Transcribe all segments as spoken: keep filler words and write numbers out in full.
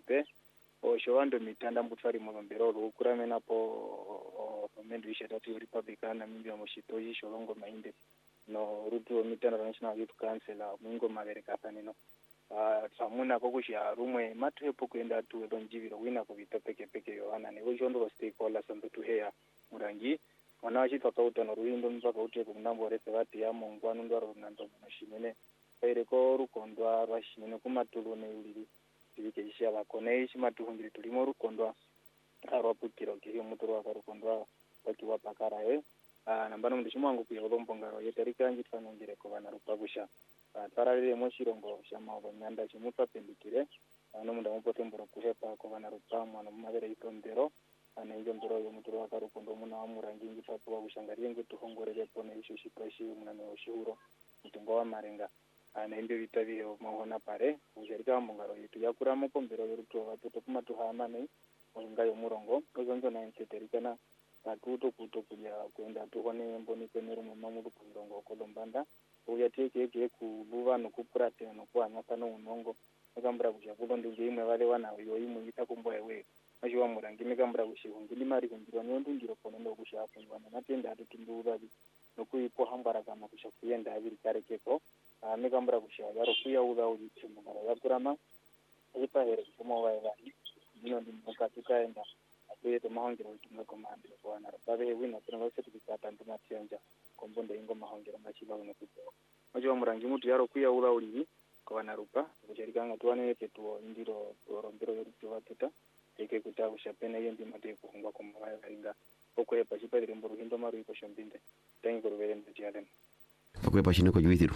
pe o showando mitanda mbutfari mulombero rukurame napo mendo ishatatu Republican na mimi amoshitoji sholongo mainde no rutu mitanda National Youth Council mungo mavereka panino ah samuna kokushya rumwe matwepo kuenda tu donjiviro wina kubita peke peke yohana ne wojondo stakeholder sambe tu heya murangi wanachi twakauta no ruindo mpaka ute kumnambo resevati ya mongwanu ndwaro nando mashimene kaireko rukondwa bashimene kumatulune uliri ibikesha bakone ishi matuhungiri tulimo rukondwa arwapukiro kiyo mutoro akarukondwa bakiwa pakara e nambano ndishimo wangu kuya ulombongaro yetarika njitfano ngire ko bana rupagusha tararire mo shirongo shama obanyanda chimutwa pendikire ano munda mupote mboro kuhepa ko bana rupamwa no mabere itondero ana injo ndoro yo mutoro akarukondo muna amurangi njitatu bagushangarie ngo tuhongorere pone isho shipashi mwana no shihuro mutumbo wa marenga ana imbe bitabi mahona pare ujerika mbongaro yitu yakuramo kombero yoruto batoto kuma tuhamane ngayo murongo kozonzo na enteterikana atuto kuto kuja kwenda tuhone mboni kwenero mamudu kurongo kolombanda uya teke ke kubuva no kupurate no kwa nakano unongo akambra kuja kulondo imwe wale wana yo imwe itakumbo ewe ajo wa murangi megambra kushihungi limari kunjiro nyondo ngiro kono ndo kushapo ngwana natenda atutumbuza no kuipo hambara kama kushakuyenda abiri karekeko megambra kushya yaro kuya uda uri chumugara yakurama ipa here kumo wae bali dino ndi mukatuka enda atuye mahongero tumwe komande kwana babe wina tringa certificate antumatiyanja kombonde ingo mahongero machiba no kupo ajo murangi mutu yaro kuya uda uri kwana rupa kujerikanga tuwane petuo ndiro rombero yorutu watuta eke kutabu shapena yendi mate kuhungwa komwae baringa okwe pachipa rimbo ruhindo maru iko shombinde tangi korubere ndijalen okwe pachine ko juithiru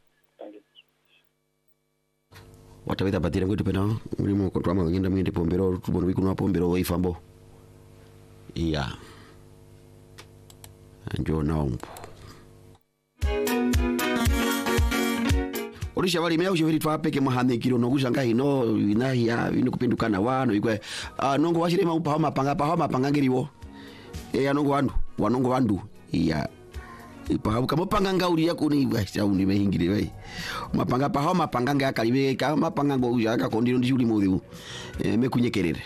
wataweza batira ngwetu pena mulimo kotwama ngenda mwende pombero tubono bikuno pombero ifambo iya anjo naompo orisha bali meya ushiviri twapeke muhamikiro no kushanga hino inahia bino kupindukana wano ikwe ah nongo washirema upa mapanga pa mapanga ngiriwo eh anongo wandu wanongo wandu iya ipa kama panga ngauri yakuni basa uni behingire we mapanga pa mapanga ngakalibe ka mapanga ngo ujaka kondiro ndijuli mudhu eh mekunyekerere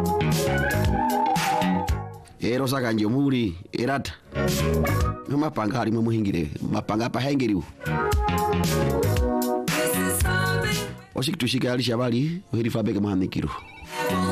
ero saka njo muri erata mapanga ali muhingire mapanga pa hengiriwo oshikitushika alisha bali uhiri fabeke muhamikiro